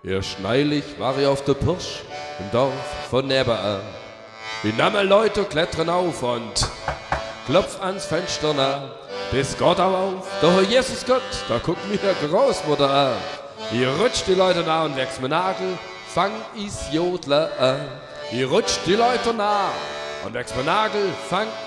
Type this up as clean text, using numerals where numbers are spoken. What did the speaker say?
Erst neulich war ich auf der Pirsch im Dorf von nebenan. Die nahmen Leute klettern auf und klopf ans Fenster nah. Bis Gott auch auf, da Herr Jesus Gott, da guckt mich der Großmutter an. Hier rutscht die Leute nah und wächst mir Nagel, fang is Jodler an. Hier rutscht die Leute nah und wächst mir Nagel, fang